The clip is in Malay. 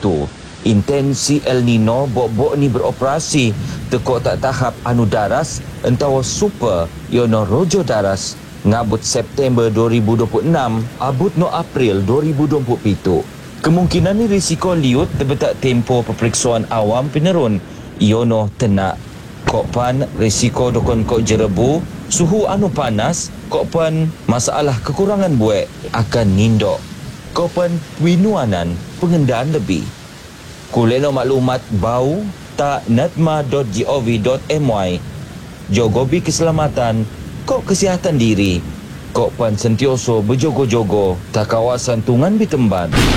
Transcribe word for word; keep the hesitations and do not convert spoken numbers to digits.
pitu. Intensi El Nino bok-bok ni beroperasi tekok tak tahap anu daras entawa super yono rojo daras ngabut September dua ribu dua puluh enam abut no April dua ribu dua puluh pitu. Kemungkinan ni risiko liut terbetak tempoh peperiksaan awam penerun yono tenak. Kok pan risiko dokon kok jerebu, suhu anu panas, kok pan masalah kekurangan buek akan nindok. Kok pan winuanan pengendaan lebih. Kuleno maklumat bau tak natma dot gov dot my. Jogobi keselamatan, kok kesihatan diri. Kok pan sentioso berjogo-jogo tak kawasan tungan bitemban.